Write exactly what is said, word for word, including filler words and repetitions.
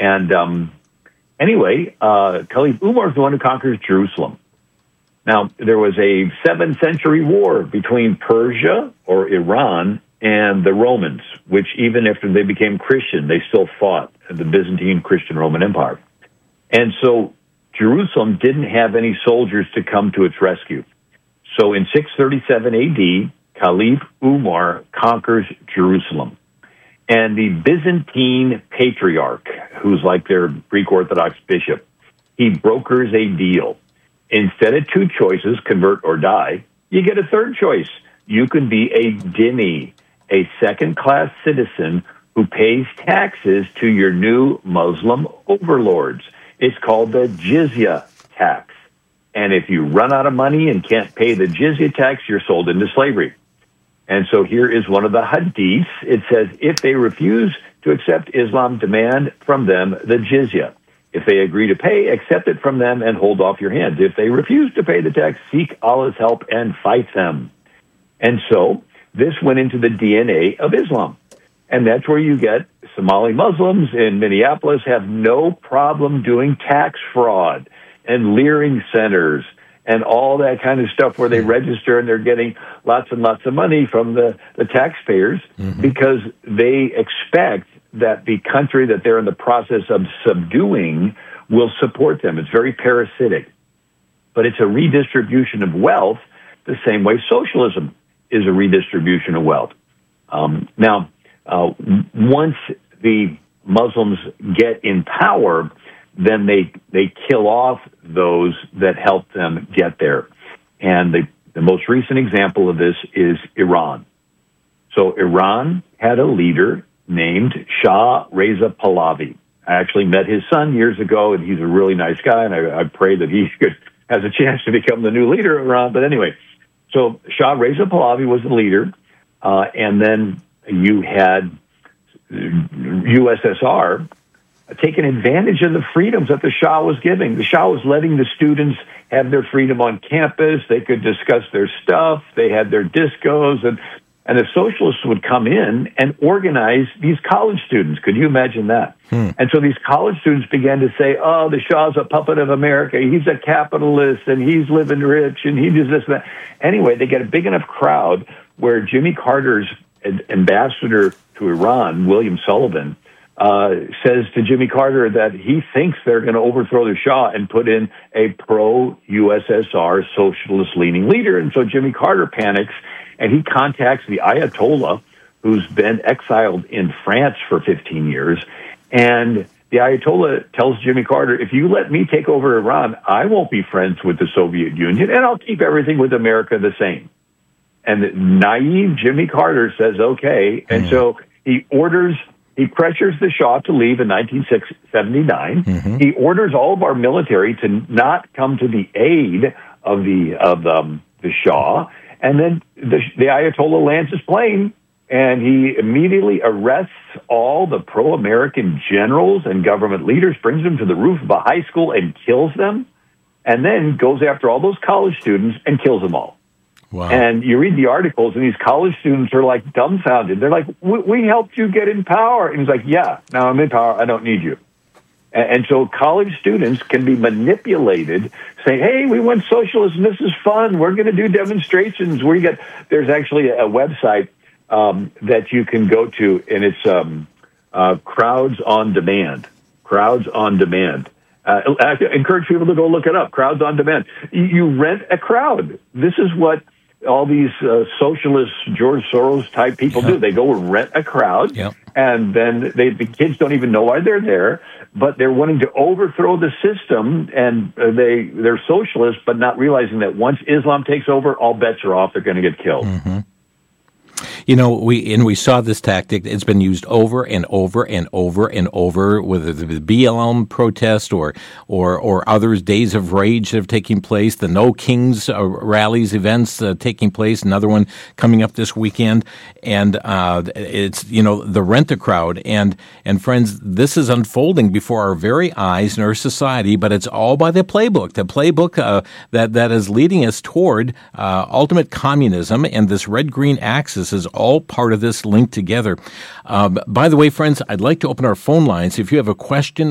And um, anyway, uh, Caliph Umar is the one who conquers Jerusalem. Now, there was a seventh century war between Persia or Iran and the Romans, which even after they became Christian, they still fought the Byzantine Christian Roman Empire. And so Jerusalem didn't have any soldiers to come to its rescue. So in six thirty-seven A D, Caliph Umar conquers Jerusalem. And the Byzantine patriarch, who's like their Greek Orthodox bishop, he brokers a deal. Instead of two choices, convert or die, you get a third choice. You can be a dhimmi, a second-class citizen who pays taxes to your new Muslim overlords. It's called the jizya tax. And if you run out of money and can't pay the jizya tax, you're sold into slavery. And so here is one of the hadiths. It says, if they refuse to accept Islam, demand from them the jizya. If they agree to pay, accept it from them and hold off your hands. If they refuse to pay the tax, seek Allah's help and fight them. And so this went into the D N A of Islam. And that's where you get Somali Muslims in Minneapolis have no problem doing tax fraud and leering centers and all that kind of stuff where they register and they're getting lots and lots of money from the, the taxpayers mm-hmm. because they expect that the country that they're in the process of subduing will support them. It's very parasitic. But it's a redistribution of wealth the same way socialism is a redistribution of wealth. Um, now, uh, once the Muslims get in power, then they they kill off those that help them get there. And the, the most recent example of this is Iran. So Iran had a leader named Shah Reza Pahlavi. I actually met his son years ago, and he's a really nice guy, and I, I pray that he could, has a chance to become the new leader of Iran. But anyway, so Shah Reza Pahlavi was the leader, uh, and then you had U S S R taking advantage of the freedoms that the Shah was giving. The Shah was letting the students have their freedom on campus. They could discuss their stuff. They had their discos, and And the socialists would come in and organize these college students. Could you imagine that? Hmm. And so these college students began to say, oh, the Shah's a puppet of America. He's a capitalist, and he's living rich, and he does this and that. Anyway, they get a big enough crowd where Jimmy Carter's ambassador to Iran, William Sullivan, uh, says to Jimmy Carter that he thinks they're going to overthrow the Shah and put in a pro-U S S R socialist-leaning leader. And so Jimmy Carter panics, and he contacts the Ayatollah, who's been exiled in France for fifteen years. And the Ayatollah tells Jimmy Carter, if you let me take over Iran, I won't be friends with the Soviet Union, and I'll keep everything with America the same. And naive Jimmy Carter says, okay. And mm-hmm. so he orders, he pressures the Shah to leave in nineteen seventy-nine. Mm-hmm. He orders all of our military to not come to the aid of the, of um, the Shah. And then the, the Ayatollah lands his plane, and he immediately arrests all the pro-American generals and government leaders, brings them to the roof of a high school and kills them, and then goes after all those college students and kills them all. Wow. And you read the articles, and these college students are like dumbfounded. They're like, we, we helped you get in power. And he's like, yeah, now I'm in power. I don't need you. And so college students can be manipulated, saying, hey, we went socialist, and this is fun. We're going to do demonstrations. We get There's actually a website um, that you can go to, and it's um, uh, Crowds on Demand. Crowds on Demand. Uh, I encourage people to go look it up, Crowds on Demand. You rent a crowd. This is what all these uh, socialist George Soros type people yeah. do. They go and rent a crowd, yeah. and then they, the kids don't even know why they're there, but they're wanting to overthrow the system, and uh, they, they're socialists, but not realizing that once Islam takes over, all bets are off. They're going to get killed. Mm-hmm. You know, we and we saw this tactic. It's been used over and over and over and over, whether the B L M protest or or or others, days of rage that have taken place, the No Kings uh, rallies, events uh, taking place, another one coming up this weekend, and uh, it's you know the Rent-A-Crowd, and and friends, this is unfolding before our very eyes in our society, but it's all by the playbook, the playbook uh, that that is leading us toward uh, ultimate communism, and this red-green axis is all part of this linked together. Uh, by the way, friends, I'd like to open our phone lines. If you have a question